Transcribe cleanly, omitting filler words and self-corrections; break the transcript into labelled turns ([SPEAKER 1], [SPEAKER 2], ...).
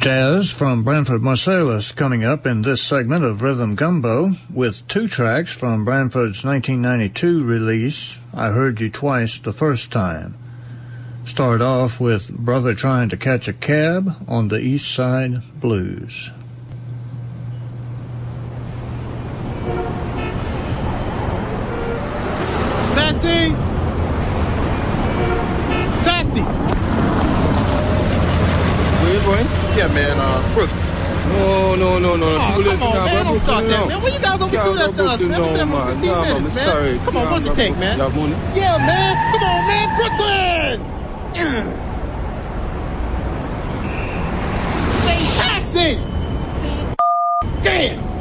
[SPEAKER 1] Jazz from Branford Marsalis coming up in this segment of Rhythm Gumbo with two tracks from Branford's 1992 release, I Heard You Twice the First Time. Start off with Brother Trying to Catch a Cab on the East Side Blues.
[SPEAKER 2] Taxi! Taxi!
[SPEAKER 3] Where you going?
[SPEAKER 2] Yeah, man, Brooklyn.
[SPEAKER 3] No.
[SPEAKER 2] Oh, come on, man, don't start that, man. When you guys always do that to us, man? We said for 15 minutes, man.
[SPEAKER 3] Sorry.
[SPEAKER 2] Come on, what's it take, man?
[SPEAKER 3] You have money?
[SPEAKER 2] Yeah, man. Come on, man. Brooklyn! Say taxi! Damn!